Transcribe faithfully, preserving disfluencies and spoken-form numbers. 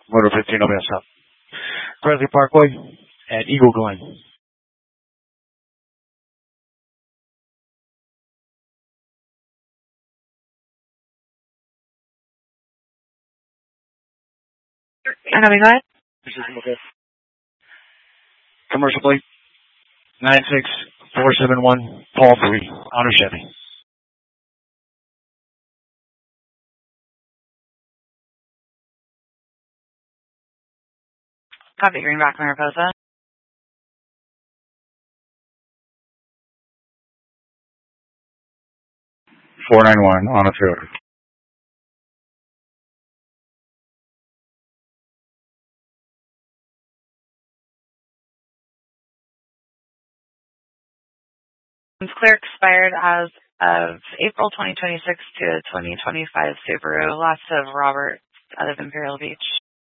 Motor fifteen will be up. Presley Parkway at Eagle Glen. And are we good? This is okay. Commercial plate nine six four seven one Paul three Honor Chevy. Copy, Greenback, Mariposa. four nine one on a Toyota. It's clear expired as of April twenty twenty-six to twenty twenty-five Subaru. Lots of Robert out of Imperial Beach.